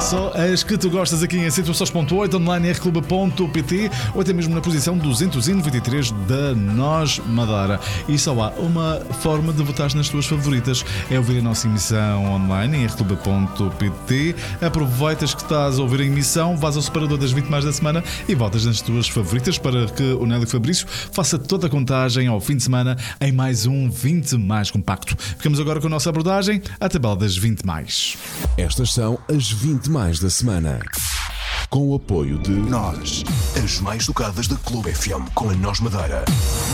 Só as que tu gostas aqui em situações.8, online rclub.pt ou até mesmo na posição 293 da Nós Madeira. E só há uma forma de votar nas tuas favoritas: é ouvir a nossa emissão online em rclub.pt. Aproveitas que estás a ouvir a emissão, vais ao separador das 20 mais da semana e votas nas tuas favoritas para que o Nélio Fabrício faça toda a contagem ao fim de semana em mais um 20 mais compacto. Ficamos agora com a nossa abordagem à tabela das 20 mais. Estas são as 20 mais da semana. Com o apoio de Nós, as mais tocadas da Clube FM com a Nós Madeira.